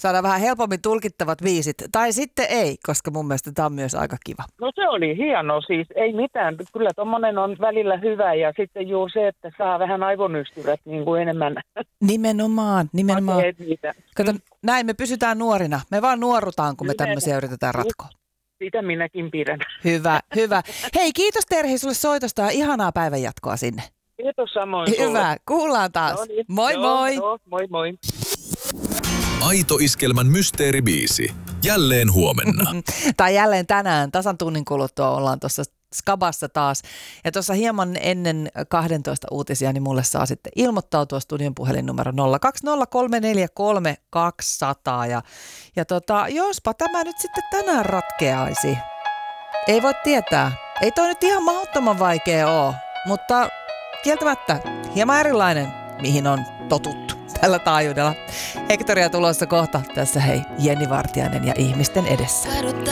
saadaan vähän helpommin tulkittavat biisit. Tai sitten ei, koska mun mielestä tämä on myös aika kiva. No se oli hieno siis, ei mitään. Kyllä tommonen on välillä hyvä ja sitten juuri se, että saa vähän aivonystyrät niin kuin enemmän. Nimenomaan. Kato, näin me pysytään nuorina. Me vaan nuorutaan, kun me tämmöisiä yritetään ratkoa. Sitä minäkin pidän. Hyvä. Hei, kiitos Terhi sulle soitosta ja ihanaa päivänjatkoa sinne. Kiitos samoin Hyvä, sulle. kuullaan taas. No niin. Moi moi. Joo, moi. Aito Iskelmän mysteeribiisi. Jälleen huomenna. Tai jälleen tänään, tasan tunnin kuluttua ollaan tuossa Skabassa taas. Ja tuossa hieman ennen 12 uutisia, niin mulle saa sitten ilmoittautua studion puhelinnumero 020343200. Ja jospa tämä nyt sitten tänään ratkeaisi. Ei voi tietää. Ei toi nyt ihan mahdottoman vaikea ole, mutta kieltämättä hieman erilainen, mihin on totuttu tällä taajuudella. Hektoria tulossa kohta. Tässä hei, Jenni Vartiainen ja ihmisten edessä.